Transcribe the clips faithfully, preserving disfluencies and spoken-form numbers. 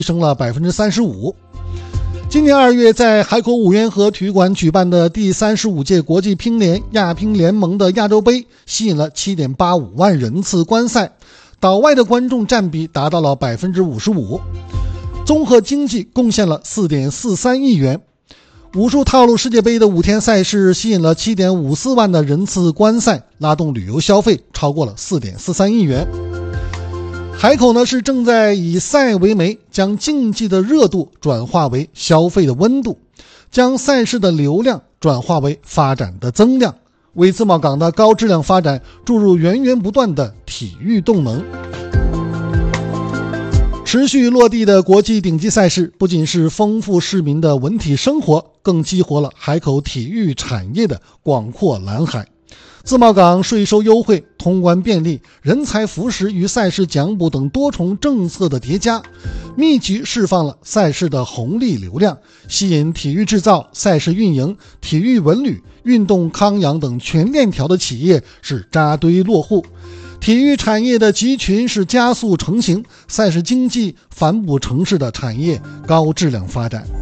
升了 百分之三十五。 今年二月，在海口五缘河体育馆举办的第三十五届国际乒联亚乒联盟的亚洲杯吸引了 七点八五万人次观赛，岛外的观众占比达到了 百分之五十五， 综合经济贡献了 四点四三亿元。武术套路世界杯的五天赛事吸引了 七点五四万的人次观赛，拉动旅游消费超过了 四点四三亿元。海口呢是正在以赛为媒，将竞技的热度转化为消费的温度，将赛事的流量转化为发展的增量，为自贸港的高质量发展注入源源不断的体育动能。持续落地的国际顶级赛事不仅是丰富市民的文体生活，更激活了海口体育产业的广阔蓝海。自贸港税收优惠、通关便利、人才扶持与赛事奖补等多重政策的叠加，密集释放了赛事的红利流量，吸引体育制造、赛事运营、体育文旅、运动康养等全链条的企业是扎堆落户，体育产业的集群是加速成型，赛事经济反哺城市的产业高质量发展。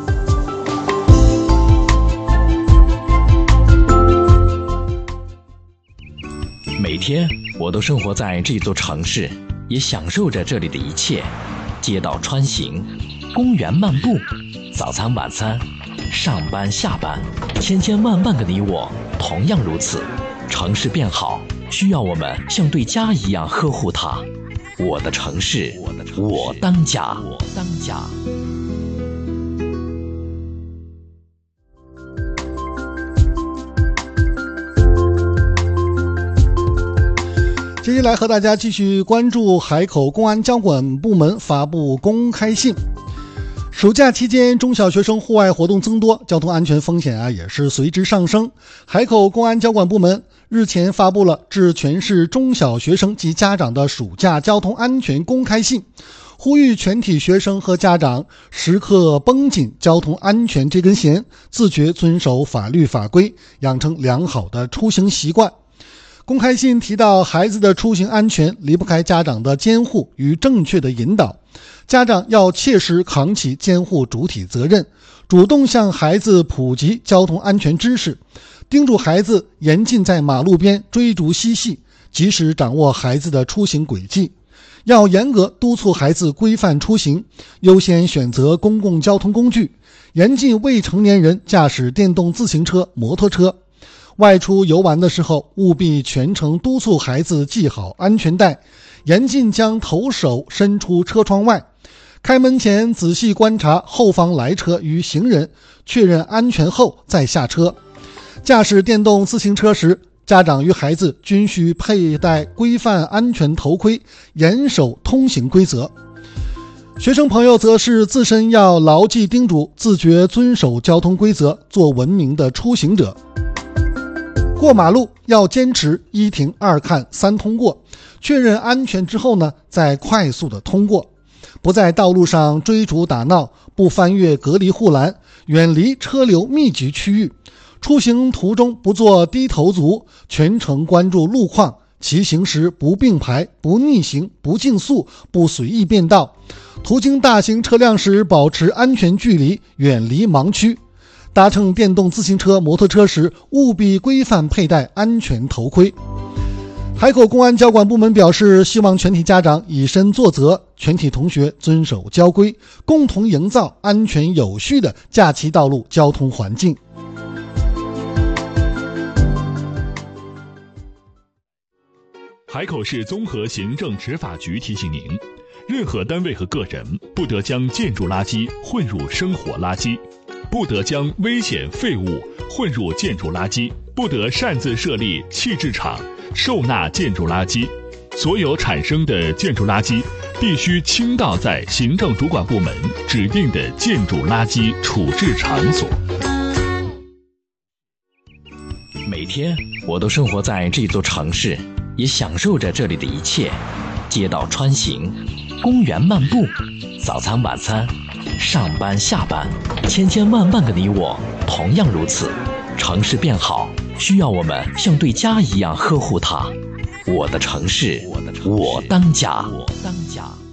每天我都生活在这座城市，也享受着这里的一切，街道穿行，公园漫步，早餐晚餐，上班下班，千千万万个你我同样如此。城市变好，需要我们像对家一样呵护它。我的城市，我当家。我当家。 接下来和大家继续关注海口公安交管部门发布公开信。暑假期间，中小学生户外活动增多，交通安全风险啊也是随之上升。海口公安交管部门日前发布了致全市中小学生及家长的暑假交通安全公开信，呼吁全体学生和家长时刻绷紧交通安全这根弦，自觉遵守法律法规，养成良好的出行习惯。公开信提到，孩子的出行安全离不开家长的监护与正确的引导，家长要切实扛起监护主体责任，主动向孩子普及交通安全知识，叮嘱孩子严禁在马路边追逐嬉戏，及时掌握孩子的出行轨迹，要严格督促孩子规范出行，优先选择公共交通工具，严禁未成年人驾驶电动自行车、摩托车。外出游玩的时候，务必全程督促孩子系好安全带，严禁将头手伸出车窗外，开门前仔细观察后方来车与行人，确认安全后再下车。驾驶电动自行车时，家长与孩子均需佩戴规范安全头盔，严守通行规则。学生朋友则是自身要牢记叮嘱，自觉遵守交通规则，做文明的出行者。过马路要坚持一停二看三通过，确认安全之后呢，再快速的通过，不在道路上追逐打闹，不翻越隔离护栏，远离车流密集区域。出行途中不做低头族，全程关注路况，骑行时不并排、不逆行、不竞速、不随意变道。途经大型车辆时保持安全距离，远离盲区。搭乘电动自行车、摩托车时，务必规范佩戴安全头盔。海口公安交管部门表示，希望全体家长以身作则，全体同学遵守交规，共同营造安全有序的假期道路交通环境。 海口市综合行政执法局提醒您，任何单位和个人不得将建筑垃圾混入生活垃圾，不得将危险废物混入建筑垃圾，不得擅自设立弃置场，收纳建筑垃圾。所有产生的建筑垃圾必须倾倒在行政主管部门指定的建筑垃圾处置场所。 每天我都生活在这座城市，也享受着这里的一切，街道穿行，公园漫步，早餐晚餐，上班下班，千千万万个你我同样如此。城市变好，需要我们像对家一样呵护它。我的城市，我当家。我当家。